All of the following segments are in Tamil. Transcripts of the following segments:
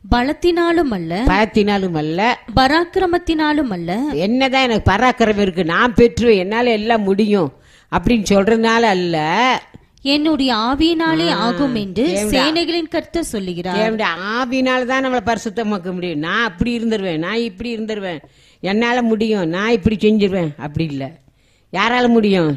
பலத்தினாலும் அல்ல, பலத்தினாலும் அல்ல, பராக்கிரமத்தினாலும் அல்ல. என்னதான் எனக்கு பராக்கிரமம் இருக்கு, நான் பெற்றுவேன், என்னால எல்லாம் முடியும் அப்படின்னு சொல்றதுனால அல்ல, என்னுடைய ஆவியினாலே ஆகும் என்று சேனைகளின் கர்த்தர் சொல்லுகிறார். தேவனுடைய ஆவியினால தான் நம்மளை பரிசுத்தமாக்க முடியும். நான் அப்படி இருந்துருவேன், நான் இப்படி இருந்துருவேன், என்னால முடியும், நான் இப்படி செஞ்சிருவேன், அப்படி இல்லை. யாரால முடியும்?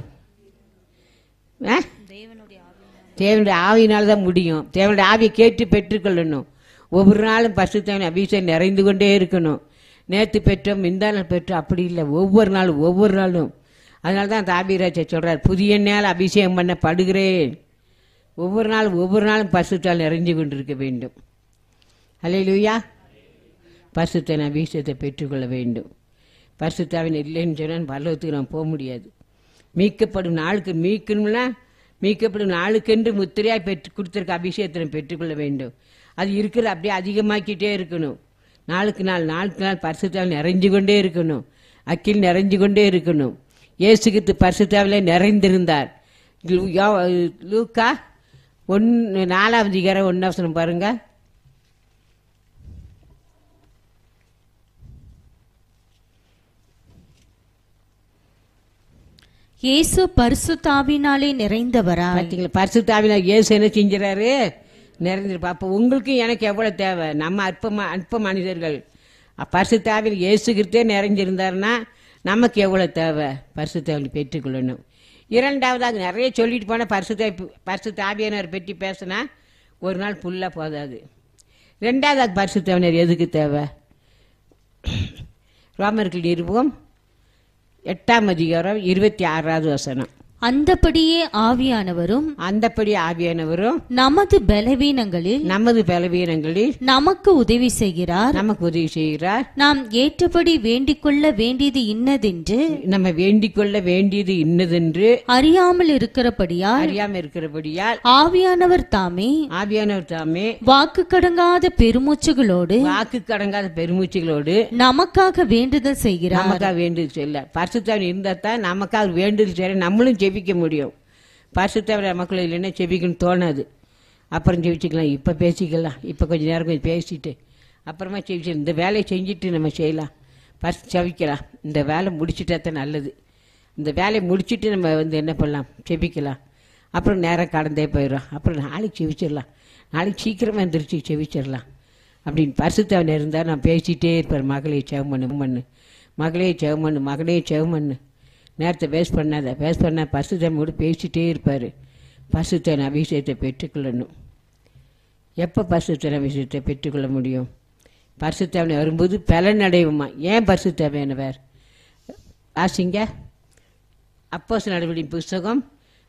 தேவனுடைய ஆவியினால தான் முடியும். தேவனுடைய ஆவியை கேட்டு பெற்றுக்கொள்ளணும். ஒவ்வொரு நாளும் பரிசுத்தமான அபிஷேகம் நிறைந்து கொண்டே இருக்கணும். நேற்று பெற்றோம், இந்த நாள் பெற்றோம், அப்படி இல்லை. ஒவ்வொரு நாளும். அதனால தான் அந்த ஆபிராஜை சொல்றார், புதிய நாள் அபிஷேகம் பண்ண படுகிறேன். ஒவ்வொரு நாளும் பரிசுத்தால் நிறைஞ்சு கொண்டிருக்க வேண்டும். அல்லேலூயா. பரிசுத்தன் அபிஷேகத்தை பெற்றுக்கொள்ள வேண்டும். பரிசுத்தாவின் இல்லைன்னு சொன்னால் பரலோகத்துக்கு நாம் போக முடியாது. மீட்கப்படும் நாளுக்கென்று முத்திரையாய் பெற்று கொடுத்திருக்க அபிஷேகத்தை பெற்றுக்கொள்ள வேண்டும். அது இருக்கிற அப்படியே அதிகமாக்கிட்டே இருக்கணும். நாளுக்கு நாள் பரிசுத்தாவில் நிறைஞ்சு கொண்டே இருக்கணும். அக்கில் நிறைஞ்சு கொண்டே இருக்கணும். இயேசு கிறிஸ்து பரிசுத்தாவிலே நிறைந்திருந்தார். லூக்கா 4:1 பாருங்க. இயேசு பரிசுத்தாவினாலே நிறைந்தவரா. பரிசுத்தாவினால் இயேசு என்ன செஞ்சாரு? நிறைந்திருப்பா. அப்போ உங்களுக்கு எனக்கு எவ்வளவு தேவை? நம்ம அற்ப மனிதர்கள். பரிசுத்தாவில் இயேசு கிறிஸ்தே நிறைஞ்சிருந்தாருன்னா நமக்கு எவ்வளவு தேவை? பரிசுத்தாவில் பெற்றுக்கொள்ளணும். இரண்டாவதாக நிறைய சொல்லிட்டு போன பரிசுத்தாவியானவர் பற்றி பேசினா ஒரு நாள் ஃபுல்லா போதாது. ரெண்டாவதாக பரிசுத்தாவினர் எதுக்கு தேவை? ரோமர்கள் நிருபம் 8:26. அந்தபடியே ஆவியானவரும் நமது பலவீனங்களில் நமக்கு உதவி செய்கிறார். நாம் ஏற்றபடி வேண்டிக் கொள்ள வேண்டியது இன்னதென்று அறியாமல் இருக்கிறபடியால் ஆவியானவர் தாமே வாக்கு கடங்காத பெருமூச்சுகளோடு நமக்காக வேண்டுதல் செய்கிறார். பரிசுத்தம் இருந்தா தான் நமக்காக வேண்டுதல் செய்ய நம்மளும் ஜெபிக்க முடியும். பரிசுத்தவர மக்கள் இல்லைன்னா ஜெபிக்கணும்னு தோணாது. அப்புறம் ஜெபிச்சுக்கலாம், இப்போ பேசிக்கலாம், இப்போ கொஞ்சம் நேரம் கொஞ்சம் பேசிட்டு அப்புறமா ஜெபிச்சு இந்த வேலையை செஞ்சுட்டு நம்ம செய்யலாம், ஜெபிக்கலாம். இந்த வேலை முடிச்சுட்டா தான் நல்லது. இந்த வேலையை முடிச்சுட்டு நம்ம என்ன பண்ணலாம்? ஜெபிக்கலாம். அப்புறம் நேரம் கடந்தே போயிடும். அப்புறம் நாளைக்கு ஜெபிச்சிடலாம், நாளைக்கு சீக்கிரமாக எந்திரிச்சு ஜெபிச்சிடலாம் அப்படின்னு பரிசுத்தவன் இருந்தால் நான் பேசிகிட்டே இருப்பார். மகளே ஜெபம் பண்ணு, மகளே ஜெபம் பண்ணு, மகனே ஜெபம் பண்ணு, நேரத்தை வேஸ்ட் பண்ணாத பரிசுத்தமோடு பேசிகிட்டே இருப்பார். பரிசுத்தன் அபிஷேகத்தை பெற்றுக்கொள்ளணும். எப்போ பரிசுத்தன் அபிஷேகத்தை பெற்றுக்கொள்ள முடியும்? பரிசுத்தவனை வரும்போது பலன் அடைவோமா? ஏன் பரிசுத்தவனவர் ஆசிங்க? அப்போஸ்தலர் நடவடிக்கையின் புஸ்தகம்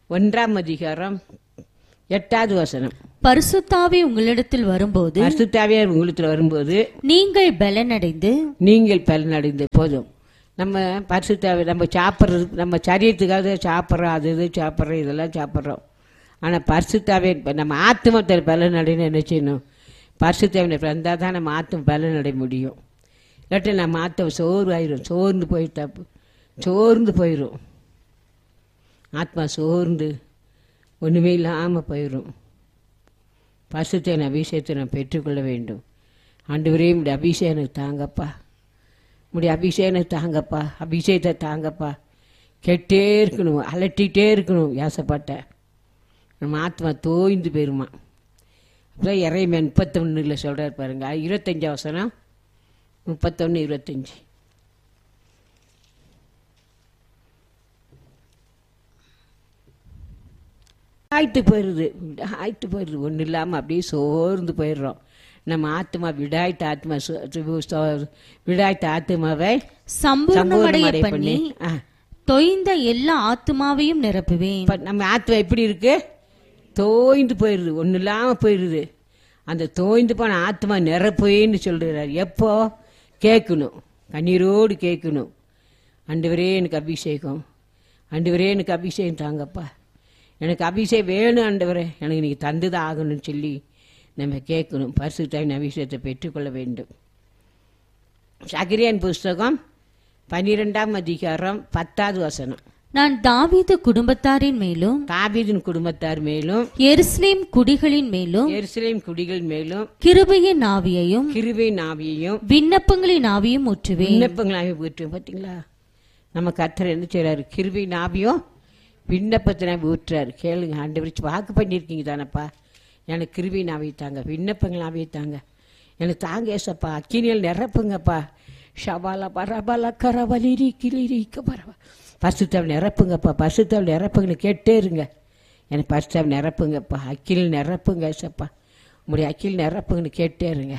1:8. பரிசுத்தாவி உங்களிடத்தில் வரும்போது நீங்கள் பலனடைந்து போதும். நம்ம பரிசுத்தாவி நம்ம சாப்பிட்றது, நம்ம சரீரத்துக்காக சாப்பிட்றோம், அது இது சாப்பிட்றோம், இதெல்லாம் சாப்பிட்றோம். ஆனால் பரிசுத்தாவே நம்ம ஆத்மத்தில் பலனடைன்னு என்ன செய்யணும்? பரிசுத்தாவினை வந்தால் தான் நம்ம ஆத்ம பலனடைய முடியும். இல்லாட்டி நம்ம ஆத்ம சோர்ந்து போயிடும். ஆத்மா சோர்ந்து ஒன்றுமே இல்லாமல் போயிடும். பரிசுத்தன் அபிஷேகத்தை நான் பெற்றுக்கொள்ள வேண்டும். ஆண்டவரே உம்முடைய அபிஷேகம் எனக்கு தாங்கப்பா, உம்முடைய அபிஷேகம் தாங்கப்பா, அபிஷேகத்தை தாங்கப்பா. கெட்டே இருக்கணும், அலட்டிகிட்டே இருக்கணும். யாசப்பட்ட நம்ம ஆத்மா தோய்ந்து போயிருமா. அப்புறம் இறைமையா 31 சொல்கிறார் பாருங்க, 25 31-25. ஆயிட்டு போயிடுது, ஒன்றும் இல்லாமல் அப்படியே சோர்ந்து போயிடுறோம். நம்ம ஆத்மா விடாய்த்த ஆத்மாவை சம்பூர்ணமடைய பண்ணி தொய்ந்த எல்லா ஆத்மாவையும் நிரப்புவேன். நம்ம ஆத்மா எப்படி இருக்கு? தோய்ந்து போயிடுது, ஒன்றும் இல்லாமல் போயிடுது. அந்த தோய்ந்து போன ஆத்மா நிரப்புவேன்னு சொல்கிறார். எப்போ கேட்கணும்? கண்ணீரோடு கேட்கணும். ஆண்டவரே எனக்கு அபிஷேகம், ஆண்டவரே எனக்கு அபிஷேகம் தாங்கப்பா, எனக்கு அபிஷேகம் வேணும் ஆண்டவரே, எனக்கு நீங்கள் தந்துதான் ஆகணும்னு சொல்லி நம்ம கேட்கணும். பரிசுத்தாவின் அபிஷேகத்தை பெற்றுக்கொள்ள வேண்டும். சகரியாவின் புஸ்தகம் 12:10. நான் தாவீது குடும்பத்தாரின் மேலும் தாவீதின் குடும்பத்தார் மேலும் எருசலேம் குடிகளின் மேலும் எருசலேம் குடிகள் மேலும் கிருபையின் ஆவியையும் கிருபையின் ஆவியையும் விண்ணப்பங்களின் ஆவியும் ஊற்றுவேன். விண்ணப்பங்கள் ஆவி ஊற்றுவேன். பார்த்தீங்களா, நம்ம கர்த்தர் என்ன செய்றாரு? கிருபையின் ஆவியும் விண்ணப்பத்தின ஊற்றுறாரு. கேளுங்க, ஆண்டவர் வாக்கு பண்ணியிருக்கீங்க தானப்பா, எனக்கு கிருபையின் ஆவியை தாங்க, விண்ணப்பங்கள் ஆவியை தாங்க, எனக்கு தாங்க ஏசப்பா, அக்கினியில் நிரப்புங்கப்பா. ஷபாலா பரபாலா கரவலிரி கிளிரிக்க பரவா பரிசுத்தாவை நிரப்புங்கப்பா, பரிசுத்தாவை நிரப்புங்கன்னு கேட்டே இருங்க. எனக்கு பரிசுத்தாவை நிரப்புங்கப்பா, அக்கினியில் நிரப்புங்க ஏசப்பா, உங்களுடைய அக்கினியில் நிரப்புங்கன்னு கேட்டே இருங்க,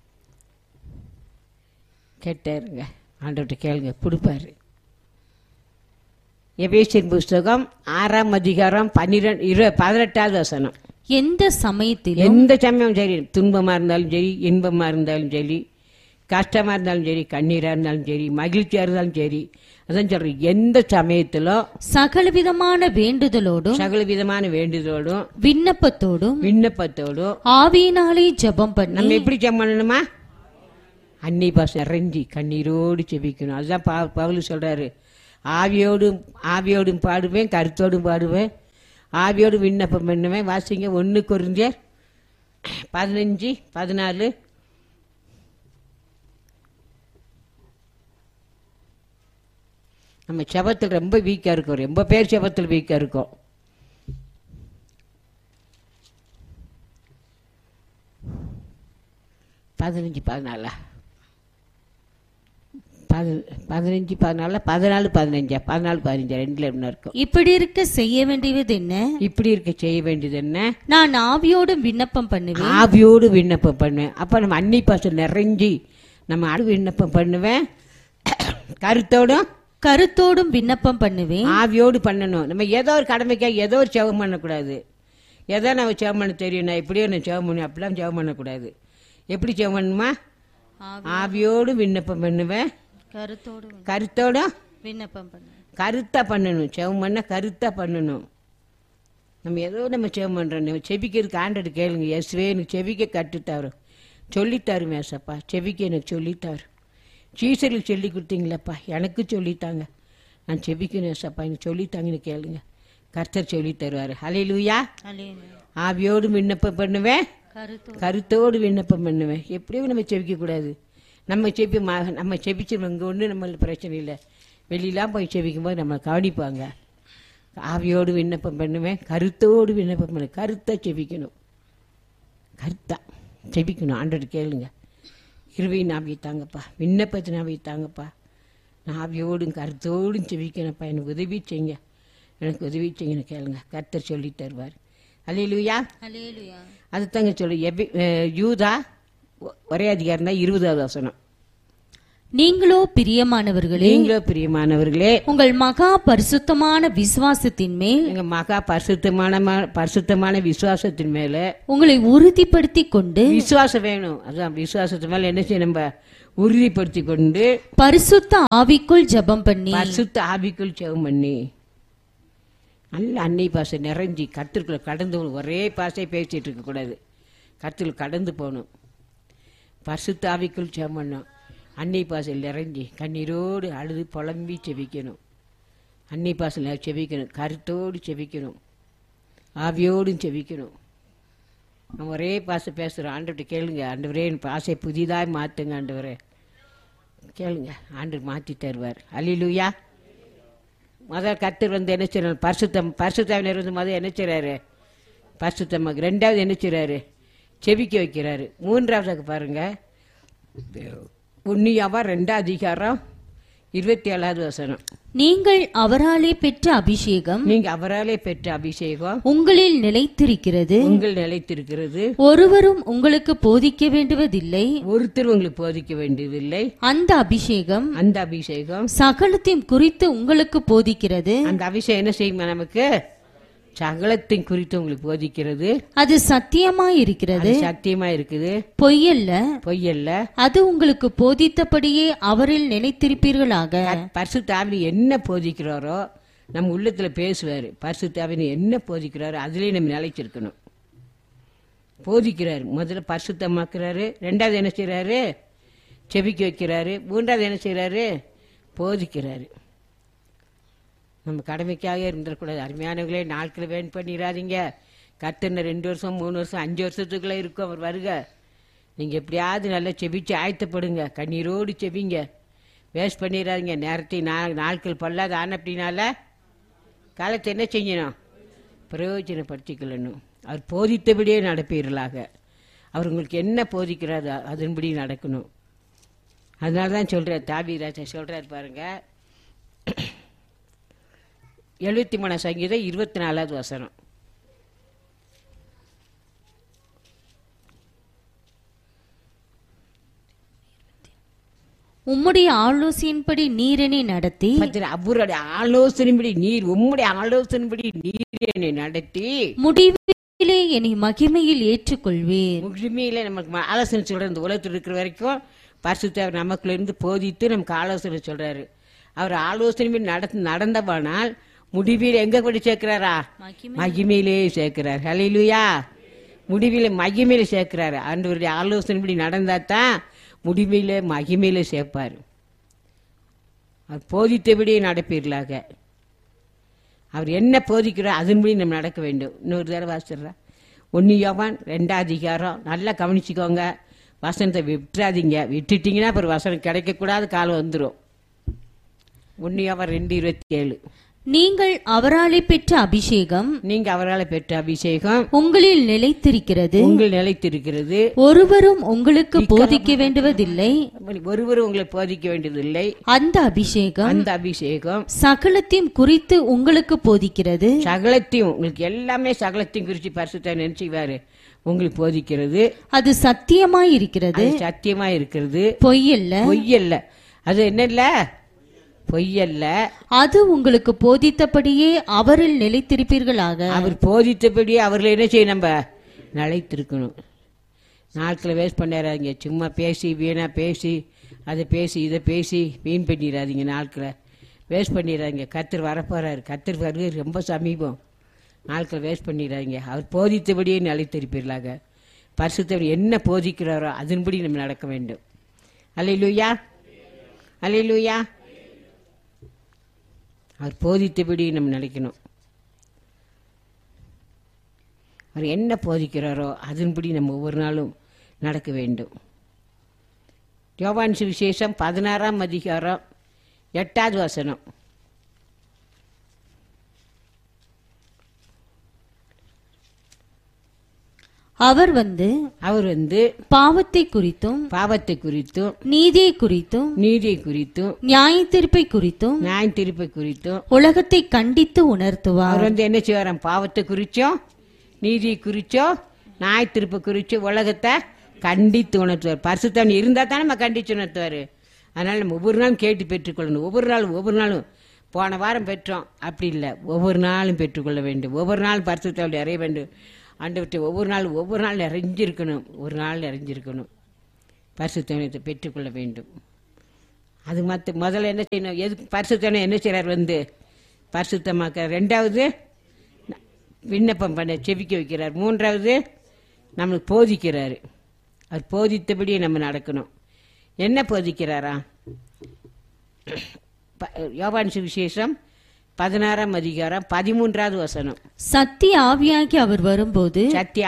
கேட்டே இருங்க. ஆண்டவர்கிட்ட கேளுங்க, கொடுப்பாரு. எபேசியர் புஸ்தகம் 6ஆம் அதிகாரம் 18வது வசனம். எந்த சமயத்திலும் எந்த சமயம் சரி, துன்பமா இருந்தாலும் சரி, இன்பமா இருந்தாலும் சரி, கஷ்டமா இருந்தாலும் சரி, கண்ணீரா இருந்தாலும் சரி, மகிழ்ச்சியா இருந்தாலும் சரி, அதான் சொல்றேன், எந்த சமயத்திலும் சகலவிதமான வேண்டுதலோடும் சகல விதமான வேண்டுதலோடும் விண்ணப்பத்தோடும் ஆவியினாலே ஜெபம் பண்ணி. நம்ம எப்படி ஜெபம் பண்ணணுமா? அன்னை பாசம் நிறைஞ்சி கண்ணீரோடு செபிக்கணும். அதுதான் பவுல் சொல்றாரு, ஆவியோடும் பாடுவேன், கருத்தோடும் பாடுவேன், ஆவியோடு விண்ணப்பம் பண்ணுவேன். வாசிங்க 1 கொரிந்தியர் 15:14. நம்ம செபத்தில் ரொம்ப வீக்கா இருக்கோம், ரொம்ப பேர் செபத்தில் வீக்கா இருக்கோம். பதினஞ்சு 14 ரெண்டுல என்ன இருக்கும்? இப்படி இருக்க செய்ய வேண்டியது என்ன? இப்படி இருக்க செய்ய வேண்டியது என்ன? நான் ஆவியோடு விண்ணப்பம் பண்ணுவேன். ஆவியோடு விண்ணப்பம் பண்ணுவேன். அப்ப நம்ம அன்னை பாசம் நிறைஞ்சி நம்ம ஆடு விண்ணப்பம் பண்ணுவேன், கருத்தோடும் விண்ணப்பம் பண்ணுவேன். ஆவியோடு பண்ணணும். நம்ம ஏதோ ஒரு கடமைக்காக ஏதோ ஒரு ஜெபம் பண்ணக்கூடாது. ஏதோ நம்ம ஜெபம் பண்ண தெரியும், நான் இப்படியோ நான் ஜெபம் பண்ணி அப்படிலாம் ஜெபம் பண்ணக்கூடாது. எப்படி ஜெபம் பண்ணணுமா? ஆவியோடு விண்ணப்பம் பண்ணுவேன், கருத்தோட விண்ணப்பம் பண்ணுவேன். கருத்தா பண்ணணும். ஜெபம் பண்ண கருத்தா பண்ணணும். நம்ம ஏதோ நம்ம ஜெபம் பண்றோம். நம்ம செபிக்கிறதுக்கு ஆண்டது கேளுங்க, இயேசுவே எனக்கு செபிக்க கட்டுத்தாரு, சொல்லித்தாரு மேசப்பா, செபிக்க எனக்கு சொல்லித்தாரு. சீசருக்கு சொல்லி கொடுத்தீங்களப்பா, எனக்கு சொல்லித்தாங்க, நான் செபிக்கணும் ஏசப்பா, எனக்கு சொல்லித்தாங்கன்னு கேளுங்க, கர்த்தர் சொல்லி தருவாரு. ஹல்லேலூயா. ஆவியோடு விண்ணப்பம் பண்ணுவேன், கருத்தோடு விண்ணப்பம் பண்ணுவேன். எப்படியும் நம்ம செபிக்க கூடாது. நம்ம செபிச்சவங்க ஒன்று நம்மளுக்கு பிரச்சனை இல்லை. வெளியெல்லாம் போய் செபிக்கும் போது நம்மளை கவனிப்பாங்க. ஆவியோடு விண்ணப்பம் பண்ணுவேன், கருத்தோடு விண்ணப்பம் பண்ண, கருத்தாக செபிக்கணும், கருத்தா செபிக்கணும். ஆண்டவர் கேளுங்க, கிருபையின் ஆவியை தாங்கப்பா, விண்ணப்பத்தின் ஆவியை தாங்கப்பா, நான் ஆவியோடும் கருத்தோடும் செபிக்கணும்ப்பா, எனக்கு உதவி செய்யுங்க, எனக்கு உதவி செய்யணும் கேளுங்க, கர்த்தர் சொல்லி தருவார். அல்லேலூயா. அது தாங்க சொல்லு. யூதா ஒரே அதிகாரம் தான் 20வது வசனம். நீங்களோ பிரியமானவர்களே, உங்கள் மகா பரிசுத்தமான விசுவாசத்தின் மேல், எங்க மகா பரிசுத்தமான விசுவாசத்தின் மேல உங்களை உறுதிப்படுத்திக் கொண்டு, விசுவாசம் வேணும். அதான் விசுவாசத்து மேல என்ன செய்ய, நம்ம உறுதிப்படுத்தி கொண்டு பரிசுத்த ஆவிக்குள் ஜெபம் பண்ணி, நல்ல அன்னை பாசை நிறைஞ்சி கத்திற்குள்ள கடந்து ஒரே பாசை பேசிட்டு இருக்க கூடாது, கத்திற்குள்ள கடந்து போகணும். பரிசுத்த ஆவிக்குள் ஜெபம் பண்ணணும். அன்னை பாசையில் நிறைஞ்சி கண்ணீரோடு அழுது புலம்பி செபிக்கணும். அன்னை பாசையில் செபிக்கணும், கருத்தோடு செபிக்கணும், ஆவியோடும் செபிக்கணும். நம்ம ஒரே பாசை பேசுகிறோம். ஆண்டவர்கிட்ட கேளுங்க, ஆண்டவரே என் பாசை புதிதாக மாற்றுங்க ஆண்டவரே, கேளுங்க, ஆண்டவர் மாற்றி தருவார். அல்லேலூயா. முதல் கர்த்தர் வந்து என்ன செய்யறாரு? பரிசுத்தாவினர் வந்து முதல் என்ன செய்றாரு? பரிசுத்தமாக. 2வது என்ன செய்றாரு? செபிக்க வைக்கிறாரு. 3வது பாருங்க, 1 யோவான் 2 அதிகாரம் 27வது வசனம். நீங்கள் அவராலே பெற்ற அபிஷேகம் உங்களில் நிலைத்திருக்கிறது. ஒருவரும் உங்களுக்கு போதிக்க வேண்டுவதில்லை. அந்த அபிஷேகம் சகலத்தையும் குறித்து உங்களுக்கு போதிக்கிறது. அந்த அபிஷேகம் என்ன செய்யுமா? நமக்கு சகலத்தின் குறித்து உங்களுக்கு போதிக்கிறது. அது சத்தியமாய் இருக்குது, பொய்யல்ல. அது உங்களுக்கு போதித்தபடியே அவரில் நிலைத்திருப்பீர்களாக. பரிசுத்த ஆவி என்ன போதிக்கிறாரோ நம்ம உள்ளத்துல பேசுவாரு. பரிசுத்த ஆவி என்ன போதிக்கிறாரோ அதுலயே நம்ம நிலைச்சிருக்கணும். போதிக்கிறாரு. முதல்ல பரிசுத்தமாக்குறாரு, 2வது என்ன செய்யறாரு? செபிக்க வைக்கிறாரு, 3வது என்ன செய்யறாரு? போதிக்கிறாரு. நம்ம கடமைக்காக இருந்துடக்கூடாது. அருமையானவர்களே, நாட்களை வேன் பண்ணிடாதீங்க. கர்த்தர் 2 வருஷம் 3 வருஷம் 5 வருஷத்துக்குள்ளே இருக்கும் அவர் வருக. நீங்கள் எப்படியாவது நல்லா செபிச்சு ஆயத்தப்படுங்க. கண்ணீரோடு செபிங்க. வேஸ்ட் பண்ணிடாதீங்க நேரத்தை. நாட்கள் பொல்லாத ஆன அப்படின்னால காலத்தை என்ன செய்யணும்? பிரயோஜனப்படுத்திக்கொள்ளணும். அவர் போதித்தபடியே நடப்பீர்களாக. அவர் உங்களுக்கு என்ன போதிக்கிறாரு அதன்படி நடக்கணும். அதனால தான் சொல்கிறார், தாவீது சொல்கிறார் பாருங்க, 73 சங்கீதம் 24வது வசனம். உம்முடைய ஆலோசனையின்படி நீர் என்னை நடத்தி, அவருடைய ஆலோசனைப்படி நீர், உம்முடைய ஆலோசனைப்படி நீர் என்னை நடத்தி, முடிவிலே என்னை மகிமையில் ஏற்றுக்கொள்வீர். மகிமையில நமக்கு ஆலோசனை சொல்ற. இந்த உலகத்தில் இருக்கிற வரைக்கும் பரிசுத்தர் நமக்குள்ள இருந்து போதித்து நமக்கு ஆலோசனை சொல்றாரு. அவர் ஆலோசனை நடந்தவானால் முடிவில் எங்க கொண்டு சேர்க்கிறாரா? மகிமையிலே சேர்க்கிறார். ஹல்லேலூயா. முடிவில மகிமையில சேர்க்கிறாரு. ஆண்டவருடைய ஆலோசனைப்படி நடந்தா தான் முடிவில மகிமையில சேர்ப்பார். அவர் போதித்தபடியே நடப்பீர்களாக. அவர் என்ன போதிக்கிறார் அதன்படி நம்ம நடக்க வேண்டும். இன்னொரு தடவை வாசிடுறா, 1 யோவான் 2வது அதிகாரம். நல்லா கவனிச்சுக்கோங்க. வசனத்தை விட்டுறாதீங்க. விட்டுட்டீங்கன்னா அப்புறம் வசனம் கிடைக்கக்கூடாது, காலம் வந்துடும். 1 யோவான் 2:27. நீங்கள் அவராலே பெற்ற அபிஷேகம், நீங்க அவரால் பெற்ற அபிஷேகம் உங்களில் நிலைத்திருக்கிறது. உங்கள் நிலைத்திருக்கிறது. ஒருவரும் உங்களுக்கு போதிக்க வேண்டுவதில்லை. ஒருவரும் உங்களை போதிக்க வேண்டியதில்லை. அந்த அபிஷேகம் சகலத்தையும் குறித்து உங்களுக்கு போதிக்கிறது. சகலத்தையும், உங்களுக்கு எல்லாமே சகலத்தையும் குறித்து பரிசுத்தர் நினைச்சுவாரு, உங்களுக்கு போதிக்கிறது. அது சத்தியமாய் இருக்கிறது. சத்தியமாய் இருக்கிறது. பொய்யல்ல. அது என்ன இல்ல? பொய்யல்ல. அது உங்களுக்கு போதித்தபடியே அவரில் நிலைத்திருப்பீர்களாக. அவர் போதித்தபடியே அவர்கள் என்ன செய்ய நம்ம நிலைத்திருக்கணும். நாட்களை வேஸ்ட் பண்ணிடாதீங்க. சும்மா பேசி வீணா பேசி அதை பேசி இதை பேசி வீண் பண்ணிடாதீங்க. நாட்களை வேஸ்ட் பண்ணிடாதீங்க. கர்த்தர் வரப்போறாரு. கர்த்தர் வருகை ரொம்ப சமீபம். நாட்களை வேஸ்ட் பண்ணிடாதீங்க. அவர் போதித்தபடியே நிலைத்திருப்பீர்களாக. பரிசுத்தவர் என்ன போதிக்கிறாரோ அதன்படி நம்ம நடக்க வேண்டும். அல்லேலூயா, அல்லேலூயா. அவர் போதித்தபடி நம்ம நினைக்கணும். அவர் என்ன போதிக்கிறாரோ அதன்படி நம்ம ஒவ்வொரு நாளும் நடக்க வேண்டும். யோவான் சுவிசேஷம் 16ஆம் அதிகாரம் 8வது வசனம். அவர் வந்து பாவத்தை குறித்தும் நீதியை குறித்தும் நியாயத்தீர்ப்பை குறித்தும் உலகத்தை கண்டித்து உணர்த்துவார். அவர் வந்து என்ன செய்வாராம்? பாவத்தை குறிச்சோம், நீதியை குறிச்சோம், நியாயத்தீர்ப்பை குறிச்சோம், உலகத்தை கண்டித்து உணர்த்துவார். பரிசுத்தம் இருந்தா தான் நம்ம கண்டித்து உணர்த்துவாரு. அதனால நம்ம ஒவ்வொரு நாளும் கேட்டு பெற்றுக்கொள்ளணும். ஒவ்வொரு நாளும் போன வாரம் பெற்றோம் அப்படி இல்லை, ஒவ்வொரு நாளும் பெற்றுக்கொள்ள வேண்டும். ஒவ்வொரு நாளும் பரிசுத்தம் நிறைய வேண்டும். ஆண்டவர்கிட்ட ஒவ்வொரு நாள் நிறைஞ்சிருக்கணும். ஒரு நாள் நிறைஞ்சிருக்கணும். பரிசுத்தவனத்தை பெற்றுக்கொள்ள வேண்டும். அது முதல்ல என்ன செய்யணும்? எதுக்கு பரிசுத்தவனை என்ன செய்யறார்? வந்து பரிசுத்தமாக்க. 2வது விண்ணப்பம் பண்ண செபிக்க வைக்கிறார். 3வது நம்மளுக்கு போதிக்கிறாரு. அவர் போதித்தபடியே நம்ம நடக்கணும். என்ன போதிக்கிறாரா? யோவான் சுவிசேஷம் 16ஆம் அதிகாரம் 13வது வசனம். சத்திய ஆவியாகி அவர் வரும்போது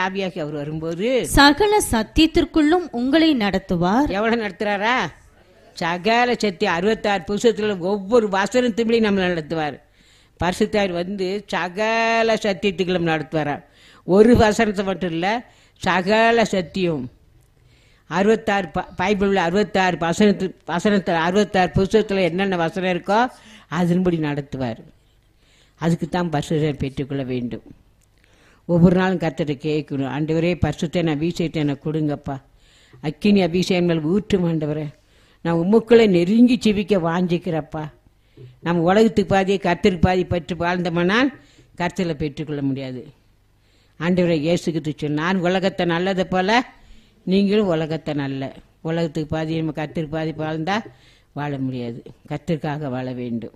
சகல சத்தியத்திற்குள்ளும் உங்களை நடத்துவார். எவ்வளவு நடத்துறாரா? சகல சத்தியம். 66 புருஷத்துல ஒவ்வொரு வசனத்துபடி நம்மளை நடத்துவார். பரிசுத்தார் வந்து சகல சத்தியத்துக்களும் நடத்துவாரா. ஒரு வசனத்தை மட்டும் இல்ல, சகல சத்தியம். 66 பைபிள்ல 66 வசனத்துல 66 புருஷத்துல என்னென்ன வசனம் இருக்கோ அதன்படி நடத்துவார். அதுக்குத்தான் பரிசுத்தத்தை பெற்றுக்கொள்ள வேண்டும். ஒவ்வொரு நாளும் கர்த்தரை கேட்கணும். ஆண்டவரே, பரிசுத்த அபிஷேகத்தை எனக்கு கொடுங்கப்பா. அக்கினி அபிஷேகம் மேல் ஊற்றும் ஆண்டவரே. நான் உம்முக்களை நெருங்கி செவிக்க வாஞ்சிக்கிறப்பா. நம்ம உலகத்துக்கு பாதியை கர்த்தருக்கு பாதி பற்றி வாழ்ந்தோம்னால் கர்த்தரை பெற்றுக்கொள்ள முடியாது. ஆண்டவரை இயேசுக்கு சொன்ன, நான் உலகத்தை நல்லதை போல நீங்களும் உலகத்தை நல்ல. உலகத்துக்கு பாதி நம்ம கர்த்தருக்கு பாதி வாழ்ந்தா வாழ முடியாது. கர்த்தருக்காக வாழ வேண்டும்.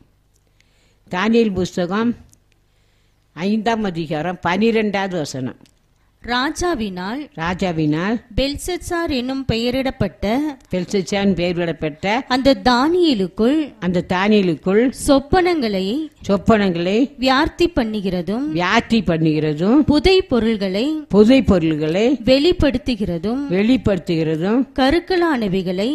தானியேல் புஸ்தகம் 5ஆம் அதிகாரம் 12வது வசனம். ராஜாவினால் பெல்ஷத்சார் என்னும் பெயரிடப்பட்ட பெல்ஷத்சார் பெயரிடப்பட்ட அந்த தானியேலுக்குள் சொப்பனங்களை வியார்த்தி பண்ணுகிறதும் புதை பொருள்களை வெளிப்படுத்துகிறதும் கருக்களானவைகளை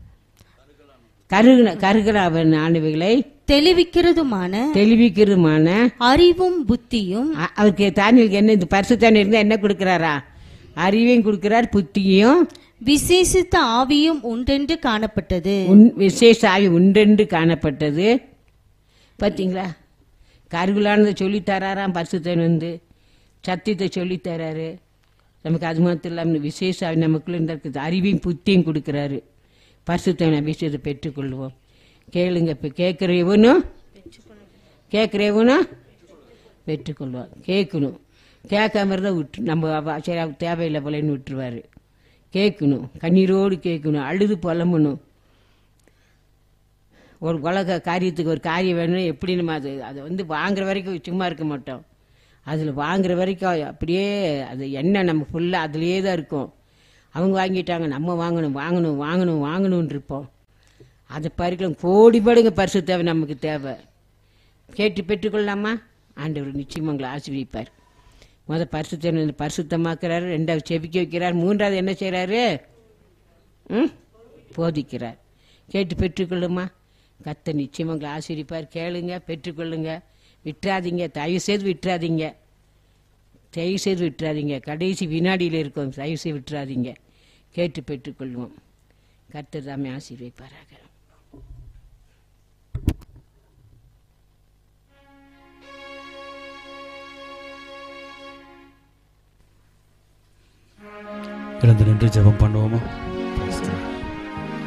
தெளிவிக்கிறதுமான அறிவும் புத்தியும். அவருக்கு தானியலுக்கு என்ன, இந்த பரிசுத்தானியல் இருந்தா என்ன கொடுக்கிறாரா? அறிவையும் கொடுக்கிறார், புத்தியும் விசேஷித்த ஆவியும் உண்டென்று காணப்பட்டது. விசேஷ ஆவி உண்டென்று காணப்பட்டது. பாத்தீங்களா? கருவிலானதை சொல்லித்தராராம் பரிசுத்தன், சத்தியத்தை சொல்லித்தராரு நமக்கு. அது மாத்திரம் இல்லாமல் விசேஷ ஆவி நமக்குள்ள இருக்குது, அறிவையும் புத்தியும் கொடுக்கிறாரு. பரிசுத்தன் அபிஷேகத்தை பெற்றுக்கொள்வோம். கேளுங்க. இப்ப கேட்கிறவனும் பெற்றுக்கொள்வார். கேட்கணும். கேட்காம இருந்தா நம்ம சரி தேவையில்லை போலன்னு விட்டுருவாரு. கேட்கணும், கண்ணீரோடு கேட்கணும், அழுது புலம்பணும். ஒரு உலக காரியத்துக்கு ஒரு காரியம் வேணும், எப்படி நம்ம அதை வாங்குற வரைக்கும் சும்மா இருக்க மாட்டோம். அதில் வாங்குற வரைக்கும் அப்படியே அது என்ன நம்ம ஃபுல்லாக அதுலேயே தான் இருக்கும். அவங்க வாங்கிட்டாங்க, நம்ம வாங்கணும்னு இருப்போம். அதை பறிக்கலாம். கோடி படுங்க பரிசுத்தேவை நமக்கு தேவை. கேட்டு பெற்றுக்கொள்ளலாமா? ஆண்டவர் நிச்சயமாக உங்களை ஆசீர்வதிப்பார். பரிசுத்தமாக்குறாரு, ரெண்டாவது செபிக்க வைக்கிறார், மூன்றாவது என்ன செய்யறாரு? போதிக்கிறார். கேட்டு பெற்றுக்கொள்ளுமா? கர்த்தர் நிச்சயமாக உங்களை ஆசீர்வதிப்பார். கேளுங்க, பெற்றுக்கொள்ளுங்க. விட்டுறாதீங்க, தயவு செய்து விட்டுறாதீங்க. கடைசி வினாடியில் இருக்கும், தயவு செய்து விட்டுறாதீங்க. கேட்டு பெற்றுக்கொள்வோம். கர்த்தர் தாமே ஆசீர்வதிப்பாராக. எழுந்து நின்று ஜெபம் பண்ணுவோமா?